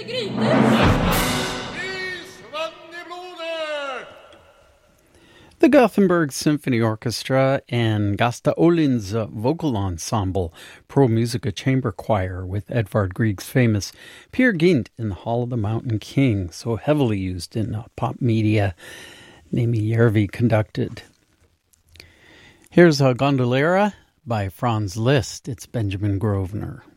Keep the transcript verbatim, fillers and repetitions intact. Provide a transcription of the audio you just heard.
The Gothenburg Symphony Orchestra and Gasta Olin's vocal ensemble, Pro Musica Chamber Choir with Edvard Grieg's famous Peer Gynt in the Hall of the Mountain King, so heavily used in uh, pop media. Nemi Järvi conducted. Here's a Gondolera by Franz Liszt. It's Benjamin Grosvenor.